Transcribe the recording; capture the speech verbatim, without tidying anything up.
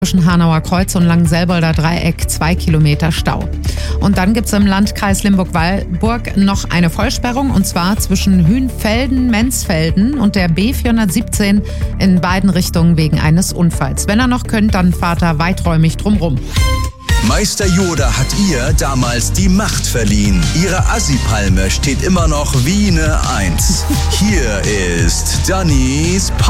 Zwischen Hanauer Kreuz und Langenselbolder Dreieck zwei Kilometer Stau. Und dann gibt es im Landkreis Limburg-Weilburg noch eine Vollsperrung, und zwar zwischen Hünfelden-Menzfelden und der B vierhundertsiebzehn in beiden Richtungen wegen eines Unfalls. Wenn ihr noch könnt, dann fahrt da weiträumig drumrum. Meister Yoda hat ihr damals die Macht verliehen. Ihre Assi-Palme steht immer noch wie eine Eins. Hier ist Dannys